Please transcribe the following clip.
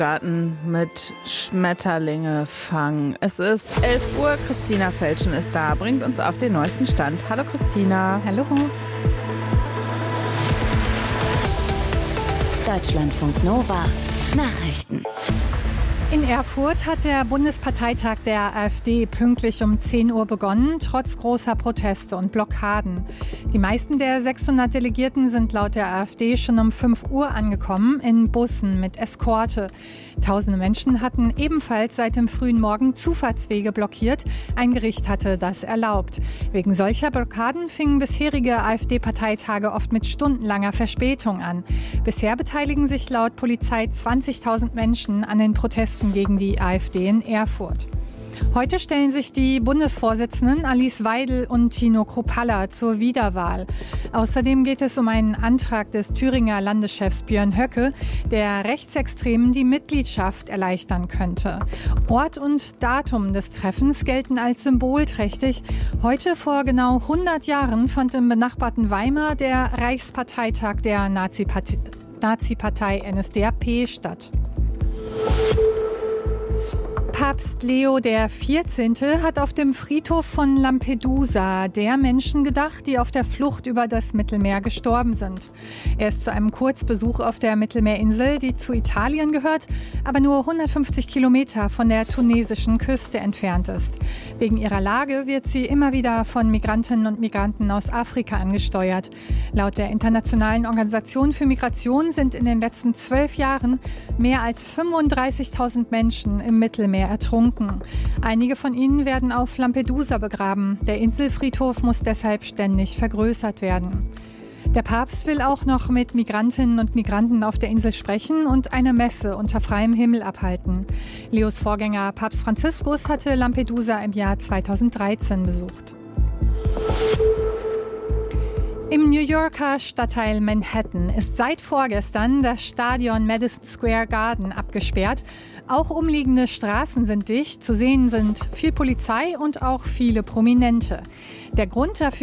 Garten mit Schmetterlinge fangen. Es ist 11 Uhr, Christina Felschen ist da, bringt uns auf den neuesten Stand. Hallo Christina. Hallo. Deutschlandfunk Nova Nachrichten. In Erfurt hat der Bundesparteitag der AfD pünktlich um 10 Uhr begonnen, trotz großer Proteste und Blockaden. Die meisten der 600 Delegierten sind laut der AfD schon um 5 Uhr angekommen, in Bussen mit Eskorte. Tausende Menschen hatten ebenfalls seit dem frühen Morgen Zufahrtswege blockiert. Ein Gericht hatte das erlaubt. Wegen solcher Blockaden fingen bisherige AfD-Parteitage oft mit stundenlanger Verspätung an. Bisher beteiligen sich laut Polizei 20.000 Menschen an den Protesten gegen die AfD in Erfurt. Heute stellen sich die Bundesvorsitzenden Alice Weidel und Tino Kruppalla zur Wiederwahl. Außerdem geht es um einen Antrag des Thüringer Landeschefs Björn Höcke, der Rechtsextremen die Mitgliedschaft erleichtern könnte. Ort und Datum des Treffens gelten als symbolträchtig. Heute vor genau 100 Jahren fand im benachbarten Weimar der Reichsparteitag der Nazi-Partei NSDAP statt. Papst Leo XIV. Hat auf dem Friedhof von Lampedusa der Menschen gedacht, die auf der Flucht über das Mittelmeer gestorben sind. Er ist zu einem Kurzbesuch auf der Mittelmeerinsel, die zu Italien gehört, aber nur 150 Kilometer von der tunesischen Küste entfernt ist. Wegen ihrer Lage wird sie immer wieder von Migrantinnen und Migranten aus Afrika angesteuert. Laut der Internationalen Organisation für Migration sind in den letzten 12 Jahren mehr als 35.000 Menschen im Mittelmeer ertrunken. Einige von ihnen werden auf Lampedusa begraben. Der Inselfriedhof muss deshalb ständig vergrößert werden. Der Papst will auch noch mit Migrantinnen und Migranten auf der Insel sprechen und eine Messe unter freiem Himmel abhalten. Leos Vorgänger Papst Franziskus hatte Lampedusa im Jahr 2013 besucht. Im New Yorker Stadtteil Manhattan ist seit vorgestern das Stadion Madison Square Garden abgesperrt. Auch umliegende Straßen sind dicht. Zu sehen sind viel Polizei und auch viele Prominente. Der Grund dafür